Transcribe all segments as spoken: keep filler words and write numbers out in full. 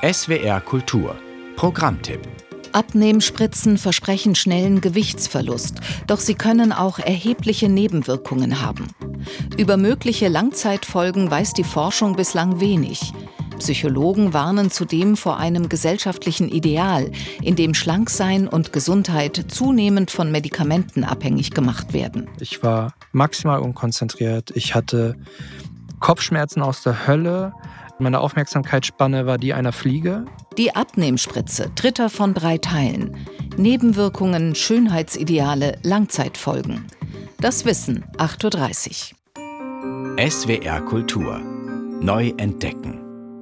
S W R Kultur Programmtipp. Abnehmspritzen versprechen schnellen Gewichtsverlust, doch sie können auch erhebliche Nebenwirkungen haben. Über mögliche Langzeitfolgen weiß die Forschung bislang wenig. Psychologen warnen zudem vor einem gesellschaftlichen Ideal, in dem Schlanksein und Gesundheit zunehmend von Medikamenten abhängig gemacht werden. Ich war maximal unkonzentriert. Ich hatte Kopfschmerzen aus der Hölle. Meine Aufmerksamkeitsspanne war die einer Fliege. Die Abnehmspritze, dritter von drei Teilen. Nebenwirkungen, Schönheitsideale, Langzeitfolgen. Das Wissen, acht Uhr dreißig. S W R Kultur. Neu entdecken.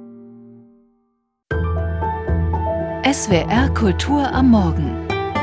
S W R Kultur am Morgen.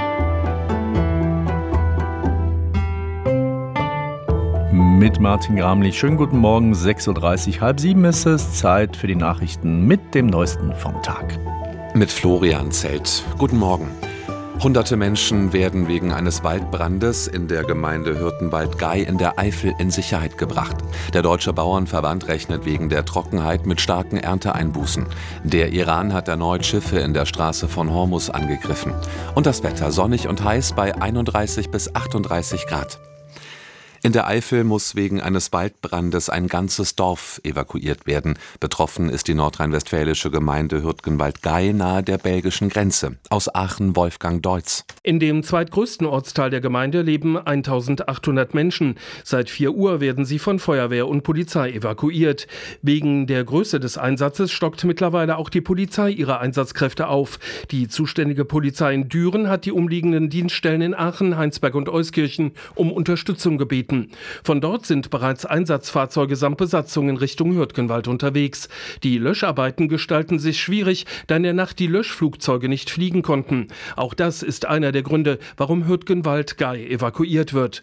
Mit Martin Gramlich. Schönen guten Morgen, sechs Uhr dreißig, halb sieben ist es. Zeit für die Nachrichten mit dem Neuesten vom Tag. Mit Florian Zelt. Guten Morgen. Hunderte Menschen werden wegen eines Waldbrandes in der Gemeinde Hürtgenwald-Gey in der Eifel in Sicherheit gebracht. Der Deutsche Bauernverband rechnet wegen der Trockenheit mit starken Ernteeinbußen. Der Iran hat erneut Schiffe in der Straße von Hormuz angegriffen. Und das Wetter sonnig und heiß bei einunddreißig bis achtunddreißig Grad. In der Eifel muss wegen eines Waldbrandes ein ganzes Dorf evakuiert werden. Betroffen ist die nordrhein-westfälische Gemeinde Hürtgenwald-Gey nahe der belgischen Grenze. Aus Aachen Wolfgang Deutz. In dem zweitgrößten Ortsteil der Gemeinde leben eintausendachthundert Menschen. Seit vier Uhr werden sie von Feuerwehr und Polizei evakuiert. Wegen der Größe des Einsatzes stockt mittlerweile auch die Polizei ihre Einsatzkräfte auf. Die zuständige Polizei in Düren hat die umliegenden Dienststellen in Aachen, Heinsberg und Euskirchen um Unterstützung gebeten. Von dort sind bereits Einsatzfahrzeuge samt Besatzung in Richtung Hürtgenwald unterwegs. Die Löscharbeiten gestalten sich schwierig, da in der Nacht die Löschflugzeuge nicht fliegen konnten. Auch das ist einer der Gründe, warum Hürtgenwald-Gey evakuiert wird.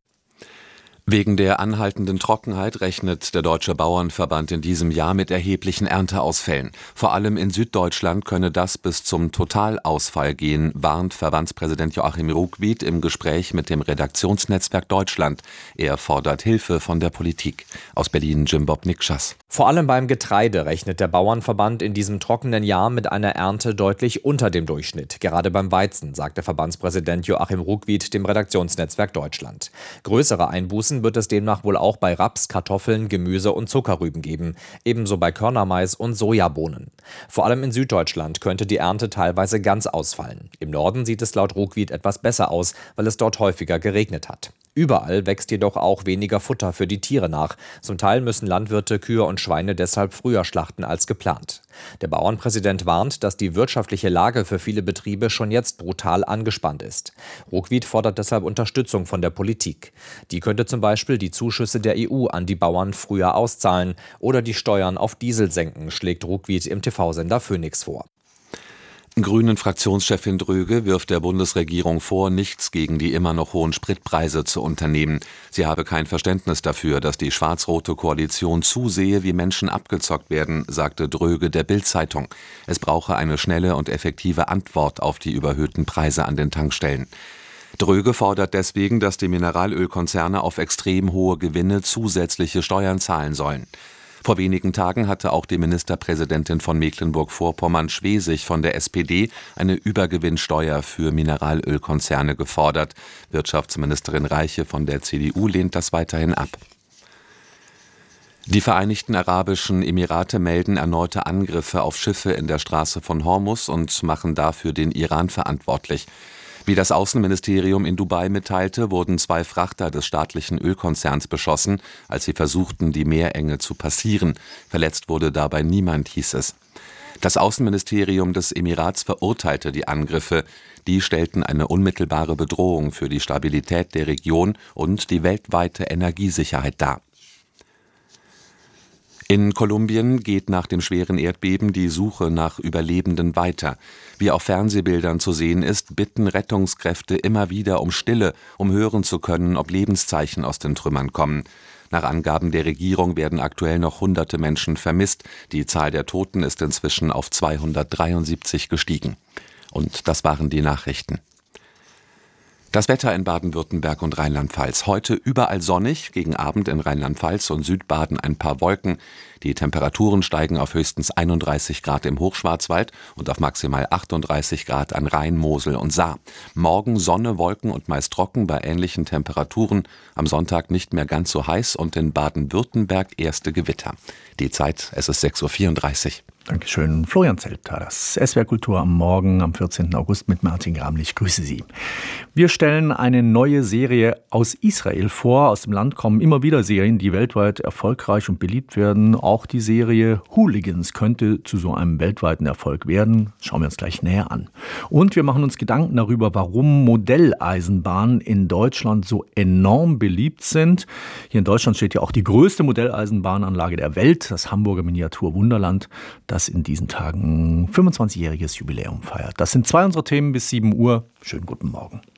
Wegen der anhaltenden Trockenheit rechnet der Deutsche Bauernverband in diesem Jahr mit erheblichen Ernteausfällen. Vor allem in Süddeutschland könne das bis zum Totalausfall gehen, warnt Verbandspräsident Joachim Ruckwied im Gespräch mit dem Redaktionsnetzwerk Deutschland. Er fordert Hilfe von der Politik. Aus Berlin Jim Bob Nikschas. Vor allem beim Getreide rechnet der Bauernverband in diesem trockenen Jahr mit einer Ernte deutlich unter dem Durchschnitt. Gerade beim Weizen, sagte Verbandspräsident Joachim Ruckwied dem Redaktionsnetzwerk Deutschland. Größere Einbußen wird es demnach wohl auch bei Raps, Kartoffeln, Gemüse und Zuckerrüben geben, ebenso bei Körnermais und Sojabohnen. Vor allem in Süddeutschland könnte die Ernte teilweise ganz ausfallen. Im Norden sieht es laut Ruckwied etwas besser aus, weil es dort häufiger geregnet hat. Überall wächst jedoch auch weniger Futter für die Tiere nach. Zum Teil müssen Landwirte Kühe und Schweine deshalb früher schlachten als geplant. Der Bauernpräsident warnt, dass die wirtschaftliche Lage für viele Betriebe schon jetzt brutal angespannt ist. Ruckwied fordert deshalb Unterstützung von der Politik. Die könnte zum Beispiel die Zuschüsse der E U an die Bauern früher auszahlen oder die Steuern auf Diesel senken, schlägt Ruckwied im T V-Sender Phoenix vor. Grünen-Fraktionschefin Dröge wirft der Bundesregierung vor, nichts gegen die immer noch hohen Spritpreise zu unternehmen. Sie habe kein Verständnis dafür, dass die schwarz-rote Koalition zusehe, wie Menschen abgezockt werden, sagte Dröge der Bild-Zeitung. Es brauche eine schnelle und effektive Antwort auf die überhöhten Preise an den Tankstellen. Dröge fordert deswegen, dass die Mineralölkonzerne auf extrem hohe Gewinne zusätzliche Steuern zahlen sollen. Vor wenigen Tagen hatte auch die Ministerpräsidentin von Mecklenburg-Vorpommern Schwesig von der S P D eine Übergewinnsteuer für Mineralölkonzerne gefordert. Wirtschaftsministerin Reiche von der C D U lehnt das weiterhin ab. Die Vereinigten Arabischen Emirate melden erneute Angriffe auf Schiffe in der Straße von Hormuz und machen dafür den Iran verantwortlich. Wie das Außenministerium in Dubai mitteilte, wurden zwei Frachter des staatlichen Ölkonzerns beschossen, als sie versuchten, die Meerenge zu passieren. Verletzt wurde dabei niemand, hieß es. Das Außenministerium des Emirats verurteilte die Angriffe. Die stellten eine unmittelbare Bedrohung für die Stabilität der Region und die weltweite Energiesicherheit dar. In Kolumbien geht nach dem schweren Erdbeben die Suche nach Überlebenden weiter. Wie auf Fernsehbildern zu sehen ist, bitten Rettungskräfte immer wieder um Stille, um hören zu können, ob Lebenszeichen aus den Trümmern kommen. Nach Angaben der Regierung werden aktuell noch hunderte Menschen vermisst. Die Zahl der Toten ist inzwischen auf zweihundertdreiundsiebzig gestiegen. Und das waren die Nachrichten. Das Wetter in Baden-Württemberg und Rheinland-Pfalz. Heute überall sonnig, gegen Abend in Rheinland-Pfalz und Südbaden ein paar Wolken. Die Temperaturen steigen auf höchstens einunddreißig Grad im Hochschwarzwald und auf maximal achtunddreißig Grad an Rhein, Mosel und Saar. Morgen Sonne, Wolken und meist trocken bei ähnlichen Temperaturen. Am Sonntag nicht mehr ganz so heiß und in Baden-Württemberg erste Gewitter. Die Zeit, es ist sechs Uhr vierunddreißig. Dankeschön, Florian Zelpter. Das S W R Kultur am Morgen am vierzehnten August mit Martin Gramlich. Ich grüße Sie. Wir stellen eine neue Serie aus Israel vor. Aus dem Land kommen immer wieder Serien, die weltweit erfolgreich und beliebt werden. Auch die Serie Hooligans könnte zu so einem weltweiten Erfolg werden. Schauen wir uns gleich näher an. Und wir machen uns Gedanken darüber, warum Modelleisenbahnen in Deutschland so enorm beliebt sind. Hier in Deutschland steht ja auch die größte Modelleisenbahnanlage der Welt, das Hamburger Miniatur Wunderland, das in diesen Tagen fünfundzwanzigjähriges Jubiläum feiert. Das sind zwei unserer Themen bis sieben Uhr. Schönen guten Morgen.